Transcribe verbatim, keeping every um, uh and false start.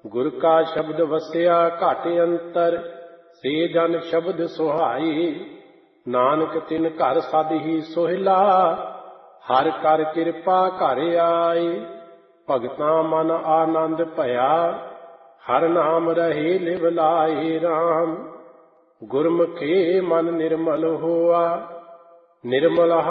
ਗੁਰ ਕਾ ਸ਼ਬਦ ਵਸਿਆ ਘਟ ਅੰਤਰ, ਸੇ ਜਨ ਸ਼ਬਦ ਸੁਹਾਈ। ਨਾਨਕ ਤਿਨ ਘਰ ਸਦ ਹੀ ਸੋਹਿਲਾ, ਹਰ ਕਰ ਕਿਰਪਾ ਘਰ ਆਈ। ਭਗਤਾਂ ਮਨ ਆਨੰਦ ਭਇਆ, ਹਰ ਨਾਮ ਰਹੇ ਲਿਵ ਲਾਏ ਰਾਮ। ਗੁਰਮੁਖੇ ਮਨ ਨਿਰਮਲ ਹੋਆ, ਨਿਰਮਲ